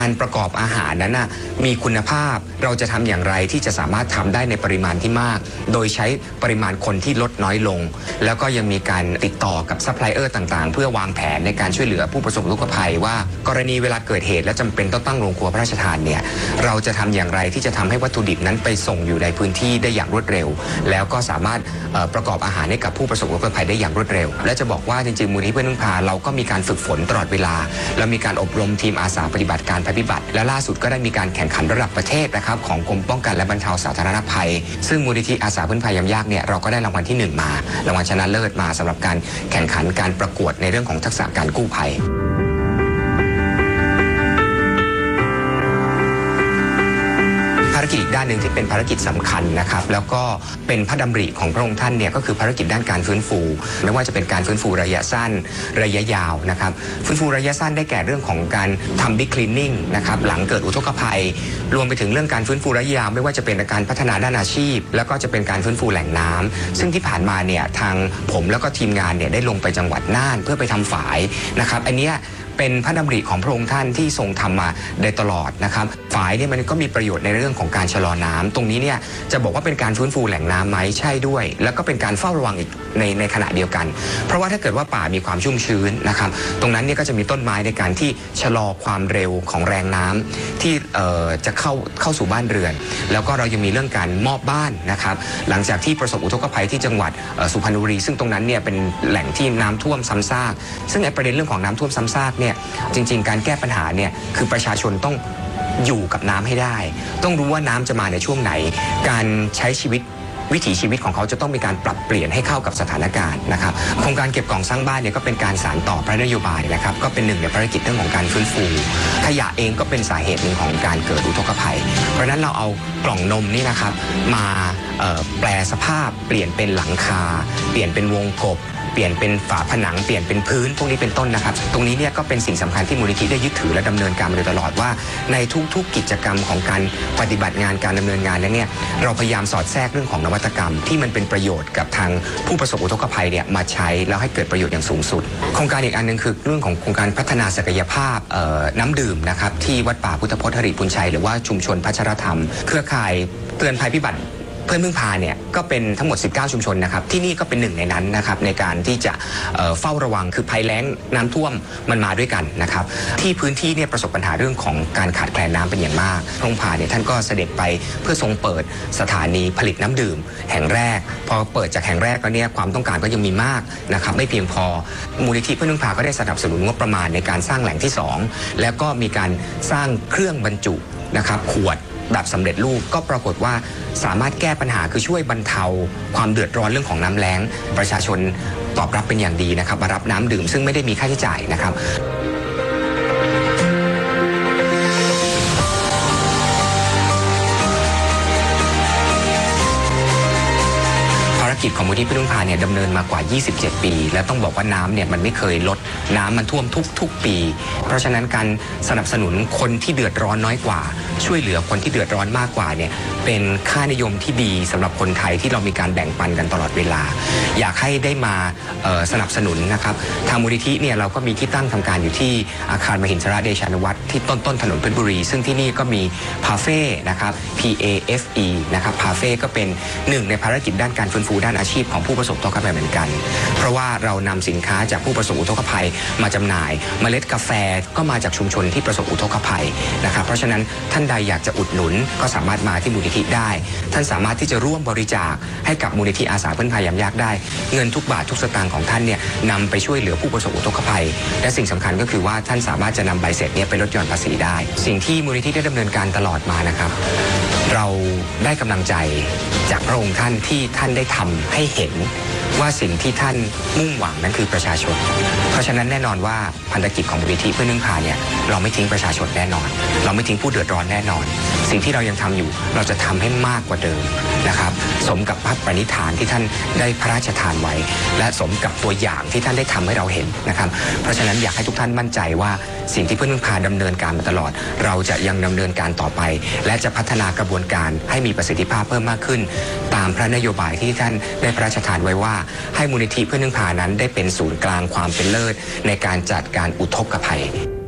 การประกอบอาหารนั้นมีคุณภาพเราจะทำอย่างไรที่จะสามารถทำได้ในปริมาณที่มากโดยใช้ปริมาณคนที่ลดน้อยลงแล้วก็ยังมีการติดต่อกับซัพพลายเออร์ต่างๆเพื่อวางแผนในการช่วยเหลือผู้ประสบอุทกภัยว่ากรณีเวลาเกิดเหตุและจำเป็นต้องตั้งโรงครัวพระราชทานเนี่ยเราจะทำอย่างไรที่จะทำให้วัตถุดิบนั้นไปส่งอยู่ในพื้นที่ได้อย่างรวดเร็วแล้วก็สามารถประกอบอาหารให้กับผู้ประสบอุทกภัยได้อย่างรวดเร็วและจะบอกว่าจริงๆมูลนิธิเพื่อนพึ่งพาเราก็มีการฝึกฝนตลอดเวลาเรามีการอบรมทีมอาสาปฏิบัติการภัยพิบัติและล่าสุดก็ได้มีการแข่งขันระดับประเทศนะครับของกรมป้องกันและบรรเทาสาธารณภัยซึ่งมูลนิธิอาสาเพื่อนภัยยามยากเนี่ยเราก็ได้รางวัลที่1มารางวัลชนะเลิศมาสำหรับการแข่งขันการประกวดในเรื่องของทักษะการกู้ภัยภารกิจอีกด้านหนึ่งที่เป็นภารกิจสำคัญนะครับแล้วก็เป็นพระดำริของพระองค์ท่านเนี่ยก็คือภารกิจด้านการฟื้นฟูไม่ว่าจะเป็นการฟื้นฟูระยะสั้นระยะยาวนะครับฟื้นฟูระยะสั้นได้แก่เรื่องของการทำบิ๊กคลีนนิ่งนะครับหลังเกิดอุทกภัยรวมไปถึงเรื่องการฟื้นฟูระยะยาวไม่ว่าจะเป็นการพัฒนาด้านอาชีพแล้วก็จะเป็นการฟื้นฟูแหล่งน้ำซึ่งที่ผ่านมาเนี่ยทางผมแล้วก็ทีมงานเนี่ยได้ลงไปจังหวัดน่านเพื่อไปทำฝายนะครับอันนี้เป็นพระดำริของพระองค์ท่านที่ทรงทำมาโดยตลอดนะครับฝายเนี่ยมันก็มีประโยชน์ในเรื่องของการชะลอน้ำตรงนี้เนี่ยจะบอกว่าเป็นการฟื้นฟูแหล่งน้ำไหมใช่ด้วยแล้วก็เป็นการเฝ้าระวังอีกในขณะเดียวกันเพราะว่าถ้าเกิดว่าป่ามีความชุ่มชื้นนะครับตรงนั้นเนี่ยก็จะมีต้นไม้ในการที่ชะลอความเร็วของแรงน้ำที่จะเข้าสู่บ้านเรือนแล้วก็เรายังมีเรื่องการมอบบ้านนะครับหลังจากที่ประสบอุทกภัยที่จังหวัดสุพรรณบุรีซึ่งตรงนั้นเนี่ยเป็นแหล่งที่น้ำท่วมซ้ำซากซึ่งในประเด็นเรื่องของน้ำท่วมซ้ำซากเนี่ยจริงๆการแก้ปัญหาเนี่ยคือประชาชนต้องอยู่กับน้ำให้ได้ต้องรู้ว่าน้ำจะมาในช่วงไหนการใช้ชีวิตวิถีชีวิตของเขาจะต้องมีการปรับเปลี่ยนให้เข้ากับสถานการณ์นะครับโครงการเก็บกล่องสร้างบ้านเนี่ยก็เป็นการสานต่อพระนโยบายนะครับก็เป็นหนึ่งในภารกิจเรื่องของการฟื้นฟูขยะเองก็เป็นสาเหตุหนึ่งของการเกิดอุทกภัยเพราะฉะนั้นเราเอากล่องนมนี่นะครับมาแปลสภาพเปลี่ยนเป็นหลังคาเปลี่ยนเป็นวงกบเปลี่ยนเป็นฝาผนังเปลี่ยนเป็นพื้นพวกนี้เป็นต้นนะครับตรงนี้เนี่ยก็เป็นสิ่งสำคัญที่มูลนิธิได้ยึดถือและดำเนินการมาโดยตลอดว่าในทุกๆกิจกรรมของการปฏิบัติงานการดำเนินงานนั้นเนี่ยเราพยายามสอดแทรกเรื่องของนวัตกรรมที่มันเป็นประโยชน์กับทางผู้ประสบอุทกภัยเนี่ยมาใช้แล้วให้เกิดประโยชน์อย่างสูงสุดโครงการอีกอันนึงคือเรื่องของโครงการพัฒนาศักยภาพน้ำดื่มนะครับที่วัดป่าพุทธพจน์หริพุนชัยหรือว่าชุมชนพัชรธรรมเครือข่ายเตือนภัยพิบัติเพื่อนพึ่งพาเนี่ยก็เป็นทั้งหมด19ชุมชนนะครับที่นี่ก็เป็นหนึ่งในนั้นนะครับในการที่จะเฝ้าระวังคือภัยแล้งน้ำท่วมมันมาด้วยกันนะครับที่พื้นที่เนี่ยประสบปัญหาเรื่องของการขาดแคลนน้ำเป็นอย่างมากพระองค์พาเนี่ยท่านก็เสด็จไปเพื่อทรงเปิดสถานีผลิตน้ำดื่มแห่งแรกพอเปิดจากแห่งแรกแล้วเนี่ยความต้องการก็ยังมีมากนะครับไม่เพียงพอมูลนิธิเพื่อนพึ่งพาก็ได้สนับสนุนงบประมาณในการสร้างแหล่งที่2แล้วก็มีการสร้างเครื่องบรรจุนะครับขวดแบบสำเร็จรูปก็ปรากฏว่าสามารถแก้ปัญหาคือช่วยบรรเทาความเดือดร้อนเรื่องของน้ำแล้งประชาชนตอบรับเป็นอย่างดีนะครับมารับน้ำดื่มซึ่งไม่ได้มีค่าใช้จ่ายนะครับกิจของมูลนิธิเพื่อนพึ่งพาเนี่ยดำเนินมากว่า27ปีและต้องบอกว่าน้ำเนี่ยมันไม่เคยลดน้ำมันท่วมทุกปีเพราะฉะนั้นการสนับสนุนคนที่เดือดร้อนน้อยกว่าช่วยเหลือคนที่เดือดร้อนมากกว่าเนี่ยเป็นค่านิยมที่ดีสำหรับคนไทยที่เรามีการแบ่งปันกันตลอดเวลาอยากให้ได้มาสนับสนุนนะครับทางมูลนิธิเนี่ยเราก็มีที่ตั้งทำการอยู่ที่อาคารมหินทรเดชานุวัฒน์ที่ต้นถนนเพชรบุรีซึ่งที่นี่ก็มีพาเฟ่นะครับ PAFE นะครับพาเฟ่ก็เป็นหนึ่งในภารกิจด้านการฟื้นฟูด้านอาชีพของผู้ประสบอุทกภัยเหมือนกันเพราะว่าเรานำสินค้าจากผู้ประสบอุทกภัยมาจำหน่ายเมล็ดกาแฟก็มาจากชุมชนที่ประสบอุทกภัยนะครับเพราะฉะนั้นท่านใดอยากจะอุดหนุนก็สามารถมาที่มูลนิธิได้ท่านสามารถที่จะร่วมบริจาคให้กับมูลนิธิอาสาเพื่อนภัยยามยากได้เงินทุกบาททุกสตางค์ของท่านเนี่ยนำไปช่วยเหลือผู้ประสบอุทกภัยและสิ่งสำคัญก็คือว่าท่านสามารถจะนำใบเสร็จเนี่ยไปลดหย่อนภาษีได้สิ่งที่มูลนิธิได้ดำเนินการตลอดมานะครับเราได้กำลังใจจากพระองค์ท่านที่ท่านได้ทำให้เห็นว่าสิ่งที่ท่านมุ่งหวังนั้นคือประชาชนเพราะฉะนั้นแน่นอนว่าพันธกิจของมูลนิธิเพื่อนพึ่งพาเนี่ยเราไม่ทิ้งประชาชนแน่นอนเราไม่ทิ้งผู้เดือดร้อนแน่นอนสิ่งที่เรายังทำอยู่เราจะทำให้มากกว่าเดิมนะครับสมกับพระปณิธานที่ท่านได้พระราชทานไว้และสมกับตัวอย่างที่ท่านได้ทำให้เราเห็นนะครับเพราะฉะนั้นอยากให้ทุกท่านมั่นใจว่าสิ่งที่เพื่อนพึ่งพาดำเนินการมาตลอดเราจะยังดำเนินการต่อไปและจะพัฒนากระบวนการให้มีประสิทธิภาพเพิ่มมากขึ้นตามพระนโยบายที่ท่านได้พระราชทานไว้ว่าให้มูลนิธิเพื่อนพึ่งพานั้นได้เป็นศูนย์กลางความเป็นเลิศในการจัดการอุทกภัย